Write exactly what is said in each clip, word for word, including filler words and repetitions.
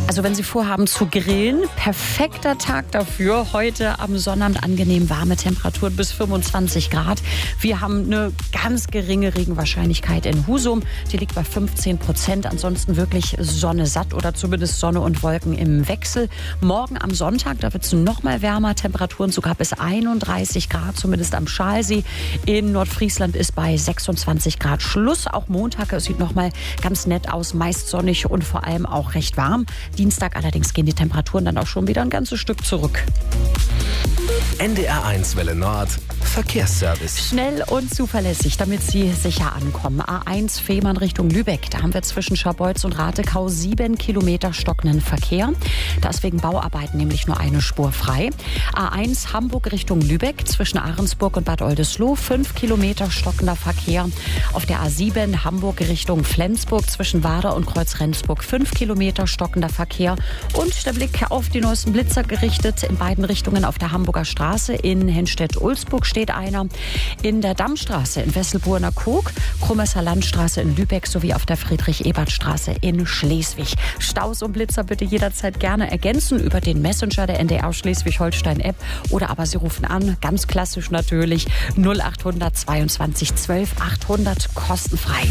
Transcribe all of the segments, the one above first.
Also wenn Sie vorhaben zu grillen, perfekter Tag dafür. Heute am Sonnabend angenehm warme Temperaturen bis fünfundzwanzig Grad. Wir haben eine ganz geringe Regenwahrscheinlichkeit in Husum. Die liegt bei fünfzehn Prozent. Ansonsten wirklich Sonne satt oder zumindest Sonne und Wolken im Wechsel. Morgen am Sonntag, da wird es noch mal wärmer. Temperaturen sogar bis einunddreißig Grad, zumindest am Schalsee. In Nordfriesland ist bei sechsundzwanzig Grad Schluss. Auch Montag, es sieht noch mal ganz nett aus, meist sonnig und vor allem auch recht warm. Dienstag allerdings gehen die Temperaturen dann auch schon wieder ein ganzes Stück zurück. N D R eins Welle Nord Verkehrsservice. Schnell und zuverlässig, damit Sie sicher ankommen. A eins Fehmarn Richtung Lübeck. Da haben wir zwischen Scharbeutz und Ratekau sieben Kilometer stockenden Verkehr. Da ist wegen Bauarbeiten nämlich nur eine Spur frei. A eins Hamburg Richtung Lübeck. Zwischen Ahrensburg und Bad Oldesloe fünf Kilometer stockender Verkehr. Auf der A sieben Hamburg Richtung Flensburg. Zwischen Wader und Kreuz-Rendsburg fünf Kilometer stockender Verkehr. Und der Blick auf die neuesten Blitzer gerichtet in beiden Richtungen. Auf der Hamburger Straße in Henstedt-Ulzburg steht einer. In der Dammstraße in Wesselburner Kog, Krumesser Landstraße in Lübeck sowie auf der Friedrich-Ebert-Straße in Schleswig. Staus und Blitzer bitte jederzeit gerne ergänzen über den Messenger der N D R Schleswig-Holstein-App oder aber Sie rufen an, ganz klassisch natürlich, null acht hundert zweiundzwanzig zwölf achthundert kostenfrei.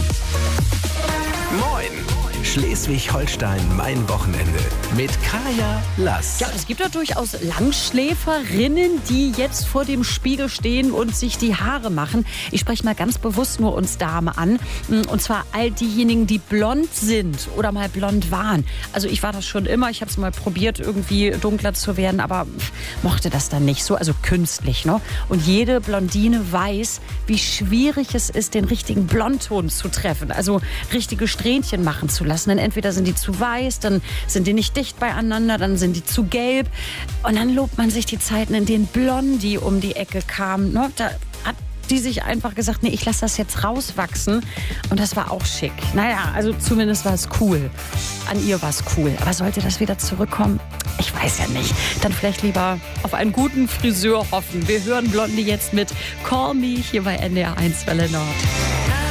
Moin! Schleswig-Holstein, mein Wochenende mit Kaya Lass. Ja, es gibt ja durchaus Langschläferinnen, die jetzt vor dem Spiegel stehen und sich die Haare machen. Ich spreche mal ganz bewusst nur uns Damen an. Und zwar all diejenigen, die blond sind oder mal blond waren. Also ich war das schon immer. Ich habe es mal probiert, irgendwie dunkler zu werden, aber mochte das dann nicht so. Also künstlich, ne? Und jede Blondine weiß, wie schwierig es ist, den richtigen Blondton zu treffen. Also richtige Strähnchen machen zu lassen. Denn entweder sind die zu weiß, dann sind die nicht dicht beieinander, dann sind die zu gelb. Und dann lobt man sich die Zeiten, in denen Blondie um die Ecke kam. Ne? Da hat die sich einfach gesagt, nee, ich lasse das jetzt rauswachsen. Und das war auch schick. Naja, also zumindest war es cool. An ihr war es cool. Aber sollte das wieder zurückkommen? Ich weiß ja nicht. Dann vielleicht lieber auf einen guten Friseur hoffen. Wir hören Blondie jetzt mit Call Me hier bei N D R eins Welle Nord.